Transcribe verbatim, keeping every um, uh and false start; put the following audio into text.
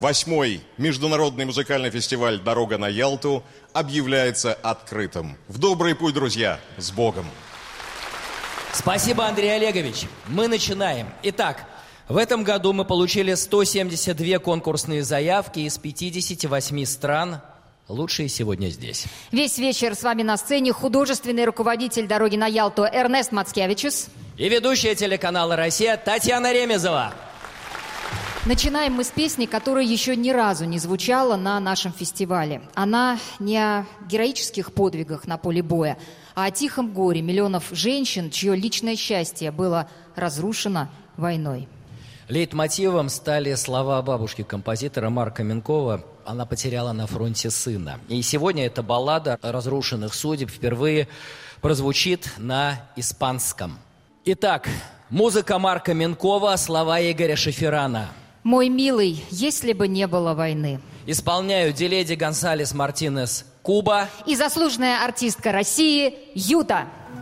Восьмой международный музыкальный фестиваль «Дорога на Ялту» объявляется открытым. В добрый путь, друзья! С Богом! Спасибо, Андрей Олегович. Мы начинаем. Итак, в этом году мы получили сто семьдесят две конкурсные заявки из пятидесяти восьми стран. Лучшие сегодня здесь. Весь вечер с вами на сцене художественный руководитель «Дороги на Ялту» Эрнест Мацкевичус. И ведущая телеканала «Россия» Татьяна Ремезова. Начинаем мы с песни, которая еще ни разу не звучала на нашем фестивале. Она не о героических подвигах на поле боя, а о тихом горе миллионов женщин, чье личное счастье было разрушено войной. Лейтмотивом стали слова бабушки композитора Марка Минкова. Она потеряла на фронте сына. И сегодня эта баллада разрушенных судеб впервые прозвучит на испанском. Итак, музыка Марка Минкова, слова Игоря Шеферана. «Мой милый, если бы не было войны». Исполняют Диледи Гонсалес Мартинес Куба и заслуженная артистка России Юта.